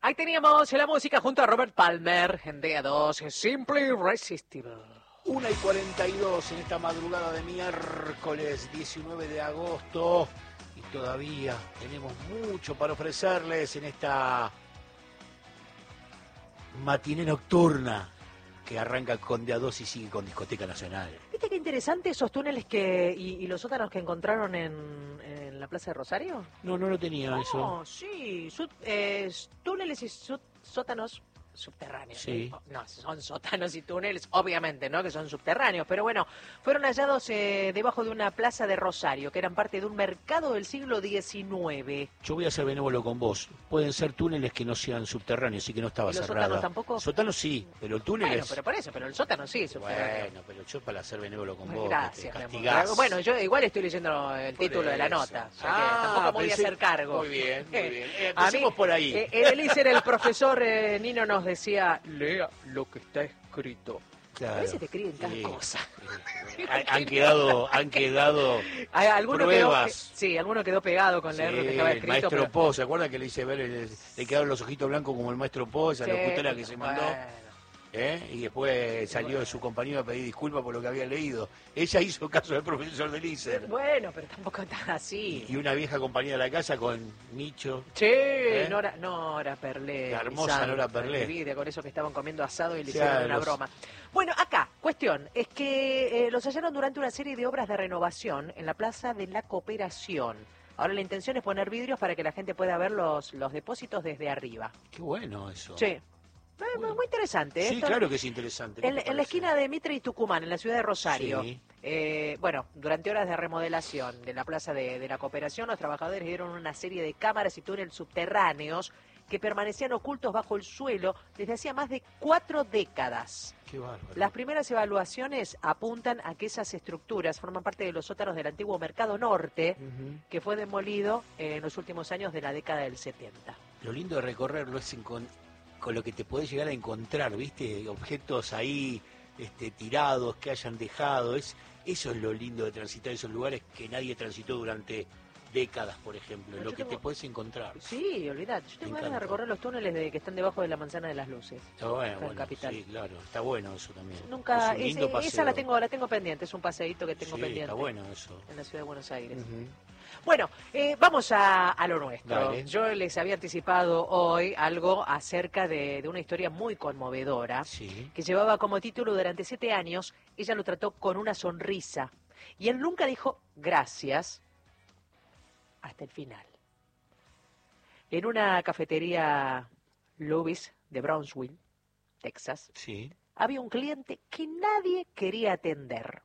Ahí teníamos la música junto a Robert Palmer en DA2, Simply Irresistible. 1:42 en esta madrugada de miércoles 19 de agosto y todavía tenemos mucho para ofrecerles en esta matiné nocturna que arranca con DA2 y sigue con Discoteca Nacional. ¿Viste qué interesante esos túneles y los sótanos que encontraron en la Plaza de Rosario? No lo tenía eso. No, sí, túneles y sótanos subterráneos. Sí. No, son sótanos y túneles, obviamente, ¿no? Que son subterráneos, pero bueno, fueron hallados debajo de una plaza de Rosario, que eran parte de un mercado del siglo XIX. Yo voy a ser benévolo con vos. Pueden ser túneles que no sean subterráneos y que no estaba ¿Y los cerrada. sótanos tampoco? Sótanos sí, pero túneles... Bueno, pero por eso, pero el sótano sí, subterráneo. Bueno, pero yo para ser benévolo con vos, Gracias, te mi amor. castigás. Bueno, yo igual estoy leyendo el Por título de la eso. nota, o sea que tampoco me voy a hacer cargo. Muy bien, muy bien. A mí, Empecemos por ahí. En el ICER el profesor Nino nos decía, lea lo que está escrito. Claro, A veces te escriben cada sí, cosa. sí. Han quedado Alguno pruebas. alguno quedó pegado con leer lo que estaba El escrito. maestro pero... Po, ¿se acuerda que le hice ver? Le quedaron los ojitos blancos como el maestro Po, esa Sí, locutora que se mandó. bueno. Y después salió su compañero a pedir disculpas por lo que había leído. Ella hizo caso del profesor del ICER. Bueno, pero tampoco tan así. Y una vieja compañera de la casa con Micho. Sí, Nora Perlé. La hermosa Nora Perlé. Vida, con eso que estaban comiendo asado y le Claro, hicieron una broma. Bueno, acá, cuestión, es que los hallaron durante una serie de obras de renovación en la Plaza de la Cooperación. Ahora la intención es poner vidrios para que la gente pueda ver los depósitos desde arriba. Qué bueno eso. Sí. Bueno. Muy interesante. Sí, Esto, claro que es interesante. en la esquina de Mitre y Tucumán, en la ciudad de Rosario. Sí. Bueno, durante horas de remodelación de la Plaza de la Cooperación, los trabajadores dieron una serie de cámaras y túneles subterráneos que permanecían ocultos bajo el suelo desde hacía más de 4 décadas. Qué bárbaro. Las primeras evaluaciones apuntan a que esas estructuras forman parte de los sótanos del antiguo Mercado Norte, que fue demolido en los últimos años de la década del 70. Lo lindo de recorrerlo es con lo que te podés llegar a encontrar, ¿viste? Objetos ahí tirados que hayan dejado. Eso es lo lindo de transitar esos lugares que nadie transitó durante décadas, por ejemplo. Lo que te puedes encontrar. Sí, olvidate. Yo tengo ganas de encanta. recorrer los túneles que están debajo de la Manzana de las Luces. Está bueno, Acá en Capital. sí, claro. Está bueno eso también. Nunca, es un lindo paseo. esa la tengo pendiente, es un paseíto que tengo Sí, pendiente. está bueno eso. En la ciudad de Buenos Aires. Ujú. Bueno, vamos a lo nuestro. Dale. Yo les había anticipado hoy algo acerca de una historia muy conmovedora, Sí. que llevaba como título durante 7 años, ella lo trató con una sonrisa. Y él nunca dijo gracias hasta el final. En una cafetería Louis de Brownsville, Texas, Sí. había un cliente que nadie quería atender.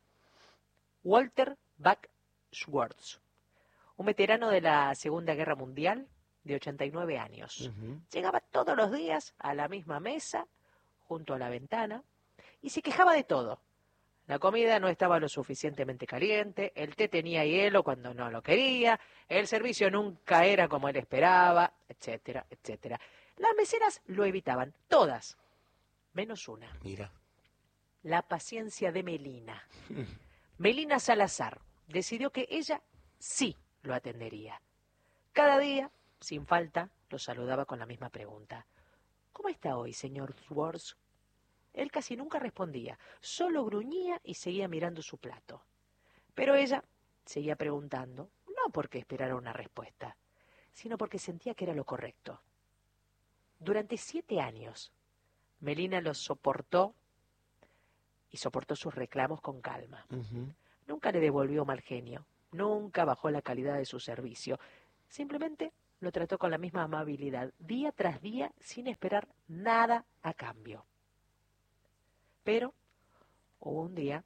Walter Buck Schwartz, un veterano de la Segunda Guerra Mundial de 89 años. Ujú. Llegaba todos los días a la misma mesa, junto a la ventana, y se quejaba de todo. La comida no estaba lo suficientemente caliente, el té tenía hielo cuando no lo quería, el servicio nunca era como él esperaba, etcétera, etcétera. Las meseras lo evitaban, todas, menos una. Mira. La paciencia de Melina. Melina Salazar decidió que ella sí lo atendería. Cada día, sin falta, lo saludaba con la misma pregunta. ¿Cómo está hoy, señor Schwartz? Él casi nunca respondía, solo gruñía y seguía mirando su plato. Pero ella seguía preguntando, no porque esperara una respuesta, sino porque sentía que era lo correcto. Durante 7 años, Melina los soportó y soportó sus reclamos con calma. Ujú. Nunca le devolvió mal genio, nunca bajó la calidad de su servicio. Simplemente lo trató con la misma amabilidad, día tras día, sin esperar nada a cambio. Pero hubo un día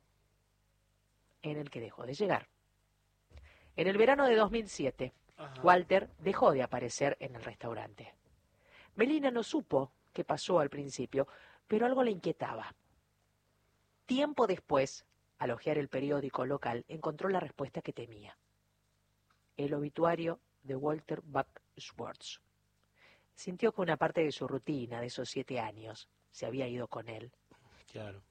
en el que dejó de llegar. En el verano de 2007, Ajá. Walter dejó de aparecer en el restaurante. Melina no supo qué pasó al principio, pero algo le inquietaba. Tiempo después, al hojear el periódico local, encontró la respuesta que temía. El obituario de Walter Buck Schwartz. Sintió que una parte de su rutina de esos 7 años se había ido con él. Claro.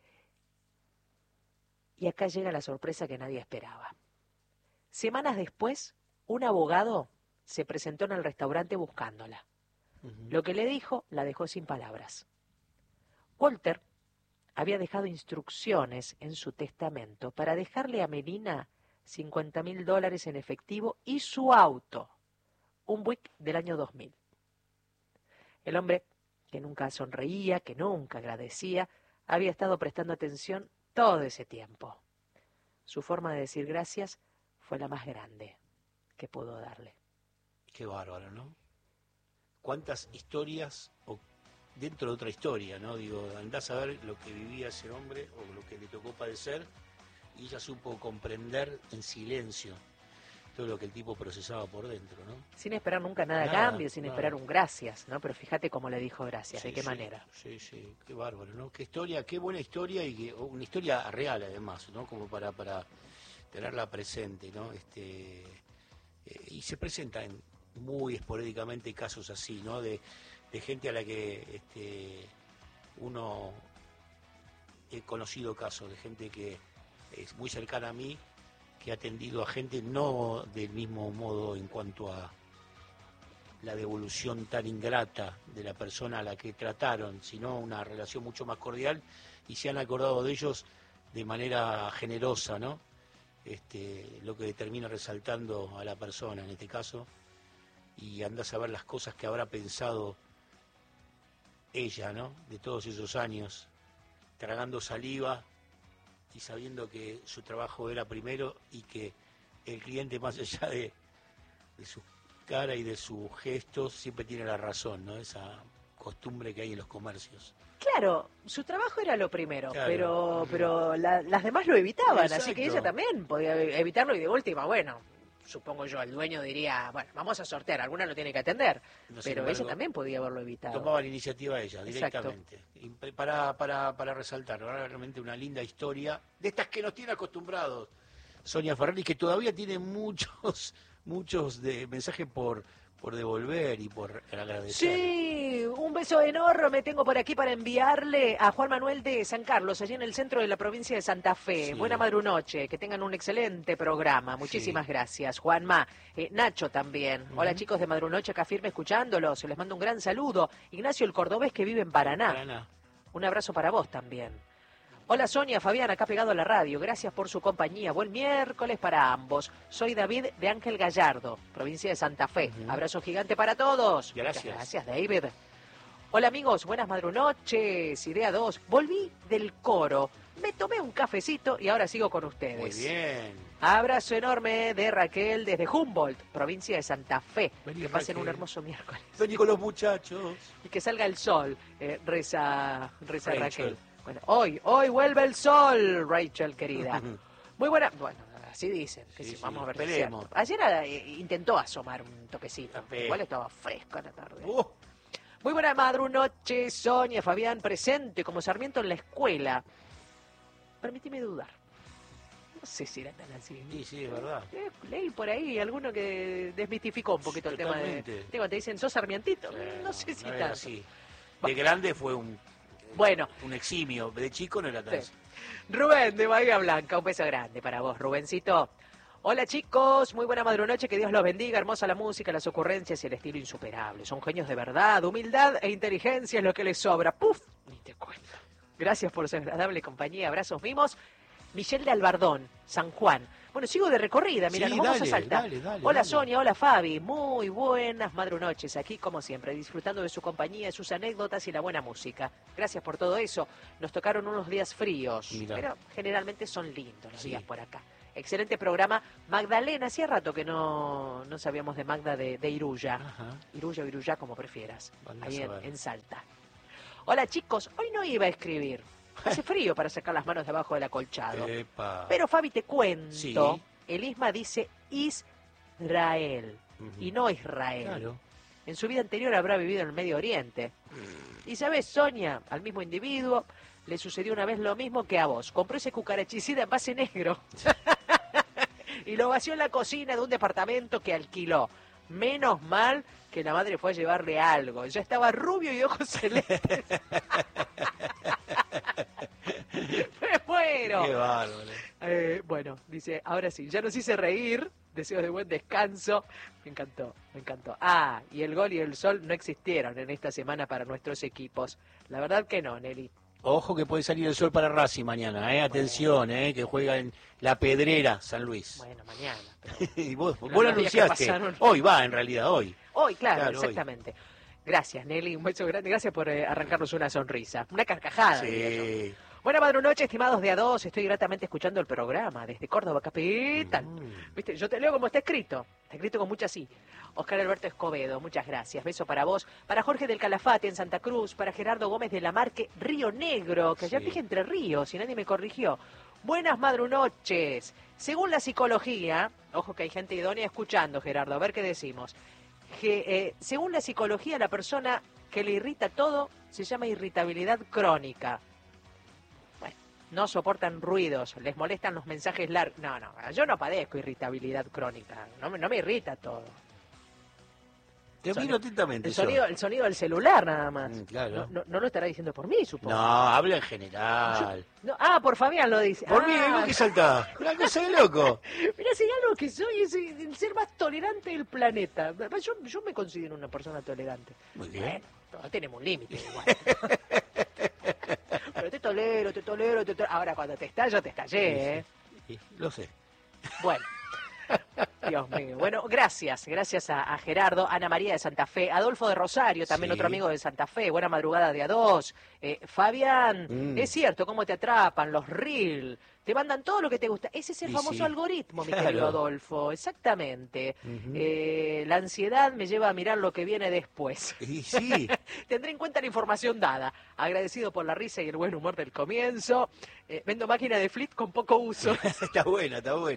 Y acá llega la sorpresa que nadie esperaba. Semanas después, un abogado se presentó en el restaurante buscándola. Lo que le dijo la dejó sin palabras. Walter había dejado instrucciones en su testamento para dejarle a Melina $50.000 en efectivo y su auto, un Buick del año 2000. El hombre, que nunca sonreía, que nunca agradecía, había estado prestando atención todo ese tiempo. Su forma de decir gracias fue la más grande que pudo darle. Qué bárbaro, ¿no? ¿Cuántas historias dentro de otra historia, ¿no? Digo, andás a ver lo que vivía ese hombre o lo que le tocó padecer y ella supo comprender en silencio todo lo que el tipo procesaba por dentro, ¿no? Sin esperar nunca nada a cambio, sin esperar un gracias, ¿no? Pero fíjate cómo le dijo gracias, sí, ¿de qué sí, manera? Sí, qué bárbaro, ¿no? Qué historia, qué buena historia y una historia real además, ¿no? Como para tenerla presente, ¿no? Y se presentan muy esporádicamente casos así, ¿no? De gente a la que uno he conocido casos de gente que es muy cercana a mí, que ha atendido a gente no del mismo modo en cuanto a la devolución tan ingrata de la persona a la que trataron, sino una relación mucho más cordial y se han acordado de ellos de manera generosa, ¿no? Lo que termina resaltando a la persona en este caso, y andás a ver las cosas que habrá pensado ella, ¿no? De todos esos años, tragando saliva y sabiendo que su trabajo era primero y que el cliente, más allá de su cara y de sus gestos, siempre tiene la razón, ¿no? Esa costumbre que hay en los comercios. Claro, su trabajo era lo primero, Claro. pero las demás lo evitaban, Exacto. así que ella también podía evitarlo y de última, bueno, supongo yo, el dueño diría, bueno, vamos a sortear, alguna lo tiene que atender, pero ella también podía haberlo evitado. Tomaba la iniciativa ella, directamente. Y para resaltar, realmente una linda historia, de estas que nos tiene acostumbrados Sonia Ferrari, que todavía tiene muchos mensajes por devolver y por agradecer. Sí, un beso enorme tengo por aquí para enviarle a Juan Manuel de San Carlos, allí en el centro de la provincia de Santa Fe. Sí. Buena madrunoche, que tengan un excelente programa. Muchísimas gracias, Juanma. Nacho también. Hola chicos de Madrunoche, acá firme escuchándolos. Les mando un gran saludo. Ignacio el Cordobés, que vive en Paraná. Un abrazo para vos también. Hola Sonia, Fabián, acá pegado a la radio. Gracias por su compañía. Buen miércoles para ambos. Soy David de Ángel Gallardo, provincia de Santa Fe. Abrazo gigante para todos. Gracias. Muchas gracias, David. Hola amigos, buenas madrunoches. Idea 2. Volví del coro. Me tomé un cafecito y ahora sigo con ustedes. Muy bien. Abrazo enorme de Raquel desde Humboldt, provincia de Santa Fe. Vení, que pasen Raquel. un hermoso miércoles. Vení con los muchachos. Y que salga el sol, reza Rachel. Raquel. Bueno, hoy vuelve el sol, Rachel, querida. Muy buena, bueno, así dicen. Que Sí, vamos a ver. esperemos. Ayer intentó asomar un toquecito. Café. Igual estaba fresca la tarde. Uh, Muy buena madrunoche, Sonia, Fabián, presente como Sarmiento en la escuela. Permíteme dudar. No sé si era tan así. sí, es verdad. Leí por ahí alguno que desmitificó un poquito el tema de... Totalmente. Cuando te dicen, ¿sos Sarmientito? No sé si no era tanto. así. De grande fue un eximio, de chico no era tan así. Rubén de Bahía Blanca, un beso grande para vos, Rubencito. Hola chicos, muy buena madrunoche, que Dios los bendiga, hermosa la música, las ocurrencias y el estilo insuperable. Son genios de verdad, humildad e inteligencia es lo que les sobra. ¡Puf! Ni te cuento. Gracias por su agradable compañía, abrazos mimos. Michelle de Albardón, San Juan. Bueno, sigo de recorrida, mira, Sí, nos vamos dale, a saltar. dale. Hola Sonia, hola Fabi, muy buenas madrunoches, aquí como siempre, disfrutando de su compañía, de sus anécdotas y la buena música. Gracias por todo eso. Nos tocaron unos días fríos, Mirá. pero generalmente son lindos los Sí. días por acá. Excelente programa. Magdalena, hacía rato que no sabíamos de Magda de Iruya. Ajá. Iruya o Iruya, como prefieras, Andá ahí a saber. en Salta. Hola chicos, hoy no iba a escribir. Hace frío para sacar las manos debajo del acolchado. Epa. Pero Fabi, te cuento, Sí. el Isma dice Israel y no Israel. Claro. En su vida anterior habrá vivido en el Medio Oriente. Y sabes, Sonia, al mismo individuo le sucedió una vez lo mismo que a vos. Compró ese cucarachicida en base negro y lo vació en la cocina de un departamento que alquiló. Menos mal que la madre fue a llevarle algo. Ya estaba rubio y ojos celestes. Me muero. Qué bárbaro. Bueno, dice, ahora sí, ya nos hice reír, deseos de buen descanso. Me encantó, me encantó. Y el gol y el sol no existieron en esta semana para nuestros equipos. La verdad que no, Nelly. Ojo que puede salir el sol para Racing mañana, atención, que juega en La Pedrera, San Luis. Bueno, mañana. Pero Y vos los lo días que anunciaste. pasaron. Hoy va, en realidad, hoy. Hoy, claro, Claro, hoy. exactamente. Gracias, Nelly, un beso grande. Gracias por arrancarnos una sonrisa. Una carcajada, diría yo. Sí. Buena madrugada, estimados de A2. Estoy gratamente escuchando el programa desde Córdoba, capital. Viste, yo te leo como está escrito. Está escrito con mucha sí. Oscar Alberto Escobedo, muchas gracias. Beso para vos. Para Jorge del Calafate en Santa Cruz. Para Gerardo Gómez de la Marque, Río Negro, que ayer Sí. dije Entre Ríos y nadie me corrigió. Buenas madrunoches. Según la psicología, ojo que hay gente idónea escuchando, Gerardo, a ver qué decimos. Según la psicología, la persona que le irrita todo se llama irritabilidad crónica. Bueno, no soportan ruidos, les molestan los mensajes largos. No, yo no padezco irritabilidad crónica, no me irrita todo. Te miro atentamente. El sonido del celular nada más. Claro. No lo estará diciendo por mí, supongo. No, habla en general. Por Fabián lo dice. Por mí, ¿vos qué saltás? Una cosa de loco. Mira, si hay algo que soy es el ser más tolerante del planeta. Yo me considero una persona tolerante. Muy bien. Bueno, todos tenemos un límite igual. Pero te tolero. Ahora cuando te estallé, ¿eh? Sí, lo sé. Bueno. Dios mío. Bueno, gracias a Gerardo, Ana María de Santa Fe, Adolfo de Rosario, también Sí. otro amigo de Santa Fe, buena madrugada de A2. Fabián, es cierto, cómo te atrapan los reel, te mandan todo lo que te gusta. Ese es el Y famoso sí. algoritmo, mi Claro. querido Adolfo, exactamente. Ujú. La ansiedad me lleva a mirar lo que viene después. Y sí. Tendré en cuenta la información dada. Agradecido por la risa y el buen humor del comienzo. Vendo máquina de flit con poco uso. Está buena.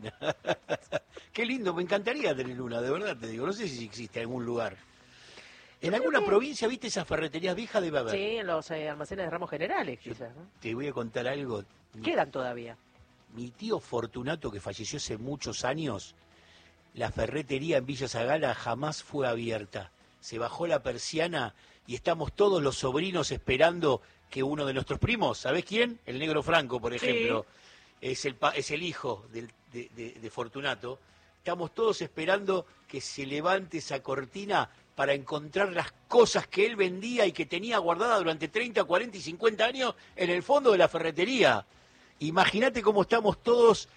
Qué lindo, me encantaría tener una, de verdad te digo. No sé si existe en algún lugar. En alguna provincia, ¿viste esas ferreterías viejas? Debe haber. Sí, en los almacenes de ramos generales, quizás, ¿no? Te voy a contar algo. Quedan todavía. Mi tío Fortunato, que falleció hace muchos años, la ferretería en Villa Zagala jamás fue abierta. Se bajó la persiana y estamos todos los sobrinos esperando que uno de nuestros primos, ¿sabés quién? El Negro Franco, por ejemplo, es el hijo de Fortunato. Estamos todos esperando que se levante esa cortina para encontrar las cosas que él vendía y que tenía guardada durante 30, 40 y 50 años en el fondo de la ferretería. Imagínate cómo estamos todos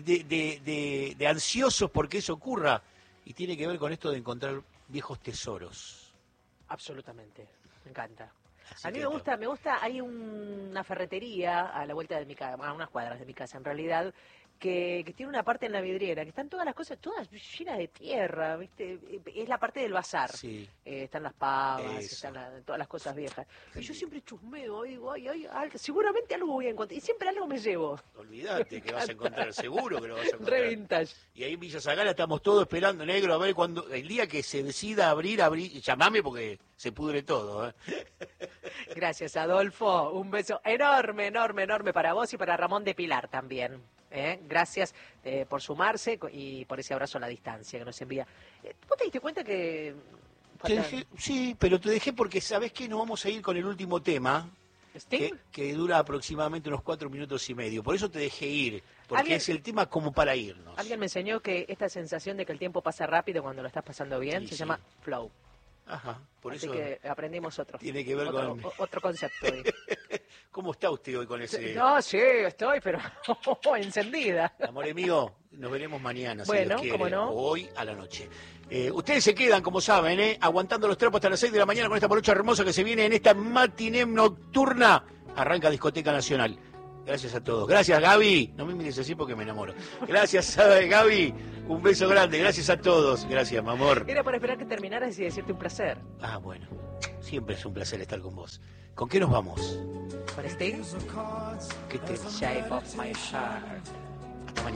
de ansiosos porque eso ocurra. Y tiene que ver con esto de encontrar viejos tesoros. Absolutamente. Me encanta. Así A mí que me gusta, hay una ferretería a la vuelta de mi casa, a unas cuadras de mi casa en realidad, que tiene una parte en la vidriera, que están todas las cosas, todas llenas de tierra, ¿viste? Es la parte del bazar. Sí. Están las pavas, Eso. están todas las cosas viejas. Y yo siempre chusmeo, digo, seguramente algo voy a encontrar. Y siempre algo me llevo. Olvídate que vas a encontrar, seguro que lo vas a Re encontrar. vintage. Y ahí en Villa Zagala estamos todos esperando, Negro, a ver cuando el día que se decida abrir, llamame porque se pudre todo. Gracias, Adolfo. Un beso enorme para vos y para Ramón de Pilar también. Gracias por sumarse y por ese abrazo a la distancia que nos envía. ¿Vos te diste cuenta que... Te dejé, sí, pero te dejé porque sabés que nos vamos a ir con el último tema, ¿Sting? que dura aproximadamente unos 4 minutos y medio. Por eso te dejé ir, porque ¿Alguien? es el tema como para irnos. Alguien me enseñó que esta sensación de que el tiempo pasa rápido cuando lo estás pasando bien Sí, se sí. llama flow. Ajá, por Así eso que aprendimos otro. tiene que ver otro concepto. Hoy. ¿Cómo está usted hoy con ese...? No, sí, estoy, pero encendida. Amor mío, nos veremos mañana, si Bueno, Dios quiere, cómo no. o hoy a la noche. Ustedes se quedan, como saben, aguantando los trapos hasta las 6 de la mañana con esta morocha hermosa que se viene en esta matiné nocturna. Arranca Discoteca Nacional. Gracias a todos. Gracias, Gaby. No me mires así porque me enamoro. Gracias, Gaby. Un beso grande. Gracias a todos. Gracias, mi amor. Era para esperar que terminaras y decirte un placer. Ah, bueno. Siempre es un placer estar con vos. ¿Con qué nos vamos? ¿Con Sting? ¿Qué te... Shape of my heart.